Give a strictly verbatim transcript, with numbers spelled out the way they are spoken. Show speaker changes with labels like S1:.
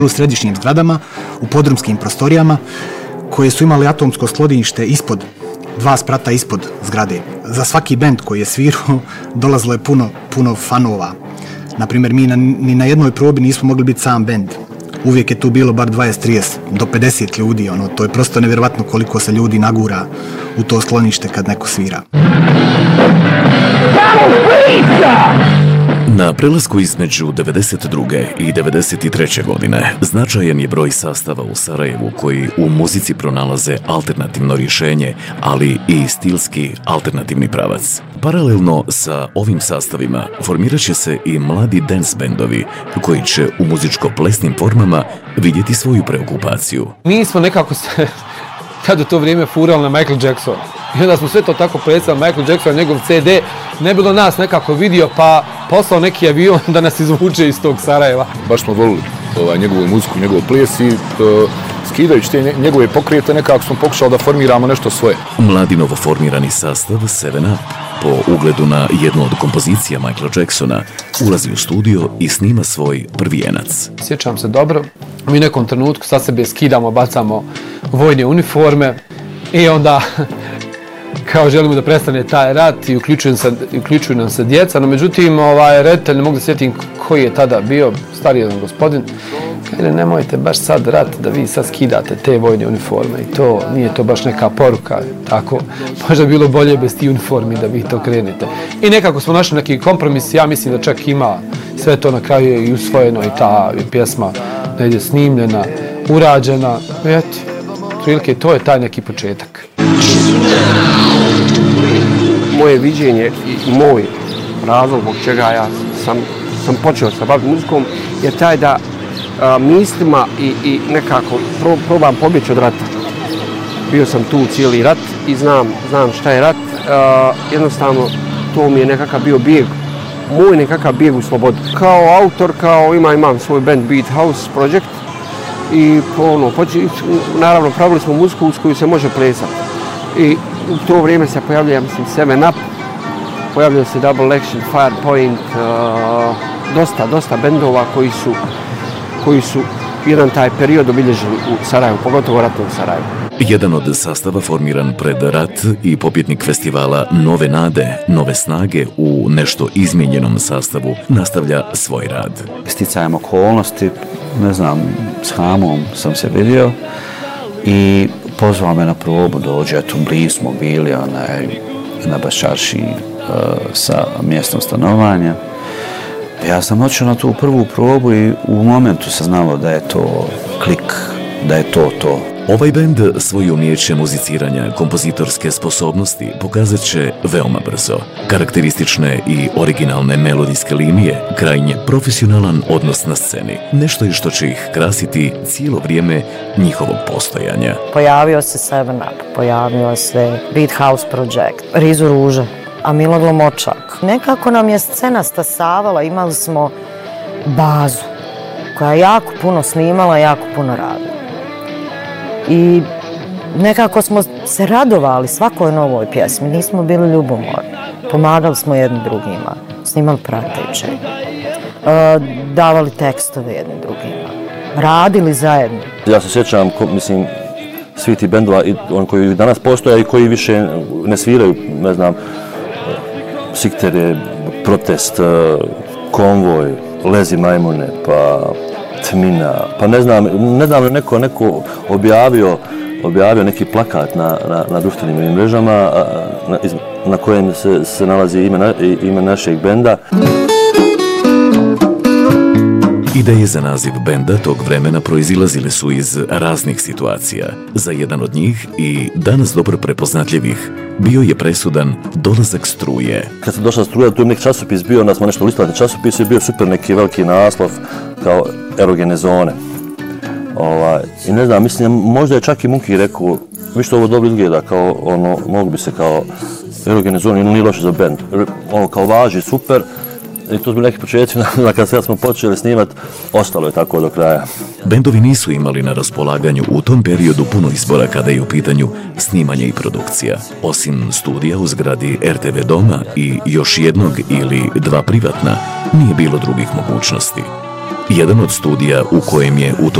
S1: U središnjim zgradama, u podrumskim prostorijama, koje su imali atomsko sklonište ispod, dva sprata ispod zgrade. Za svaki bend koji je svirao dolazilo je puno, puno fanova. Naprimjer, mi na, ni na jednoj probi nismo mogli biti sam bend. Uvijek je tu bilo bar dvadeset trideset do pedeset ljudi, ono, to je prosto nevjerovatno koliko se ljudi nagura u to sklonište kad neko svira.
S2: Na prelasku između devedeset druge i devedeset treće godine značajan je broj sastava u Sarajevu koji u muzici pronalaze alternativno rješenje, ali i stilski alternativni pravac. Paralelno sa ovim sastavima formirat će se i mladi dance bendovi koji će u muzičko-plesnim formama vidjeti svoju preokupaciju.
S3: Mi smo nekako se tad u to vrijeme furali na Michael Jackson. I onda smo sve to tako predstavili, Michael Jackson, njegov ce de, ne bilo nas nekako vidio, pa poslao neki avion da nas izvuče iz tog Sarajeva.
S4: Baš smo volili ovaj, njegovu muziku, njegov ples i uh, skidajući te njegove pokrijete nekako smo pokušali da formiramo nešto svoje.
S2: Mladi novoformirani sastav Seven Up, po ugledu na jednu od kompozicija Michaela Jacksona, ulazi u studio i snima svoj prvijenac.
S3: Sjećam se dobro, mi u nekom trenutku sa sebe skidamo, bacamo vojne uniforme i onda kao želimo da prestane taj rat i uključuju, se, uključuju nam se djeca, no međutim ovaj, reditelj, ne mogu da sjetim koji je tada bio, stari jedan gospodin, kaže nemojte baš sad rat da vi sad skidate te vojne uniforme i to nije to baš neka poruka, tako možda bilo bolje bez ti uniformi da vi to krenete. I nekako smo našli neki kompromis, ja mislim da čak ima sve to na kraju je i usvojeno i ta pjesma negdje snimljena, urađena, eto, prilike to je taj neki početak.
S5: Moje viđenje i moj razlog zbog čega ja sam, sam počeo sa baviti muzikom je taj da a, mislima i, i nekako pro, probam pobjeći od rata. Bio sam tu cijeli rat i znam, znam šta je rat. A, jednostavno to mi je nekakav bio bijeg, moj nekakav bijeg u slobodu. Kao autor, kao ima, imam svoj band Beat House Project i ono, poči, naravno pravili smo muziku uz koju se može plesati. I u to vrijeme se pojavljaju, ja mislim, Seven Up, pojavljaju se Double Action, Firepoint, uh, dosta, dosta bendova koji su, koji su jedan taj period obilježili u Sarajevu, pogotovo ratnom Sarajevu.
S2: Jedan od sastava formiran pred rat i pobjednik festivala Nove nade, nove snage u nešto izmijenjenom sastavu nastavlja svoj rad.
S6: Sticajem okolnosti, ne znam, s Hamom sam se vidio i pozvao me na probu, dođe, eto, blizu smo bili onaj, na Bašarši uh, sa mjestom stanovanja. Ja sam otišao na tu prvu probu i u momentu se znalo da je to klik, da je to to.
S2: Ovaj bend svoje umijeće muziciranja, kompozitorske sposobnosti pokazat će veoma brzo. Karakteristične i originalne melodijske linije, krajnje profesionalan odnos na sceni. Nešto je što će ih krasiti cijelo vrijeme njihovog postojanja.
S7: Pojavio se Seven Up, pojavio se Beat House Project, Rizu Ruže, a Milo Glomočak. Nekako nam je scena stasavala, imali smo bazu koja je jako puno snimala, jako puno radila. I nekako smo se radovali svakoj novoj pjesmi, nismo bili ljubomorni. Pomagali smo jedni drugima, snimali prateće, davali tekstove jedni drugima, radili zajedno.
S8: Ja se sjećam, mislim, svi ti bendova, oni koji danas postoje i koji više ne sviraju, ne znam, Siktere, Protest, Konvoj, Lezi majmune, pa Tmina, pa ne znam, ne znam neko, neko objavio, objavio neki plakat na, na, na društvenim mrežama na, na kojem se, se nalazi ime, na, ime našeg benda.
S2: Ideje za naziv benda tog vremena proizilazile su iz raznih situacija. Za jedan od njih i danas dobro prepoznatljivih bio je presudan dolazak Struje.
S8: Kad sam došla Struja, tu je neki časopis bio, onda smo nešto listali na časopisu i bio super neki veliki naslov kao erogene zone. Ovaj, I ne znam, mislim, možda je čak i Muki rekao, vi što ovo dobro izgleda, kao ono, mogu bi se kao erogene zone, nije loše za bend. Ono, kao važi, super. I to su bili neki početci, kad sad smo počeli snimati, ostalo je tako do kraja.
S2: Bendovi nisu imali na raspolaganju u tom periodu puno izbora kada je u pitanju snimanje i produkcija. Osim studija u zgradi er te ve Doma i još jednog ili dva privatna, nije bilo drugih mogućnosti. Jedan od studija u kojem je u to